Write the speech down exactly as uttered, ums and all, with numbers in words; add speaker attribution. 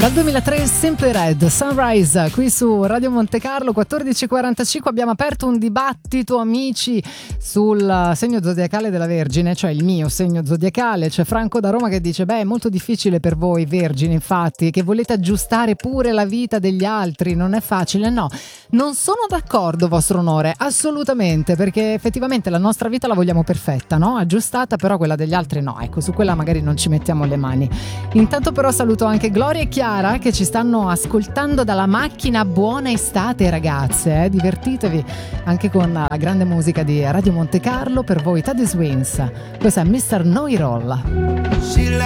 Speaker 1: Dal duemilatré Simply Red, Sunrise, qui su Radio Monte Carlo, quattordici e quarantacinque. Abbiamo aperto un dibattito, amici, sul segno zodiacale della Vergine, cioè il mio segno zodiacale. C'è Franco da Roma che dice: beh, è molto difficile per voi Vergine, infatti, che volete aggiustare pure la vita degli altri, non è facile. No, non sono d'accordo, vostro onore, assolutamente, perché effettivamente la nostra vita la vogliamo perfetta, no? Aggiustata, però quella degli altri no, ecco, su quella magari non ci mettiamo le mani. Intanto però saluto anche Gloria e Chiara che ci stanno ascoltando dalla macchina. Buona estate ragazze, eh? Divertitevi anche con la grande musica di Radio Monte Carlo. Per voi Teddy Swings, questo è mister Know It All.